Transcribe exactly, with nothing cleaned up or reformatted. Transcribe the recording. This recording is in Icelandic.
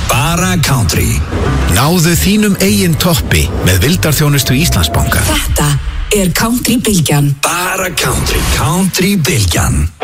Bara country. Náðu þínum eigin toppi með vildarþjónustu Íslandsbanka. Þetta er Country Bylgjan. Bara country, country Bylgjan.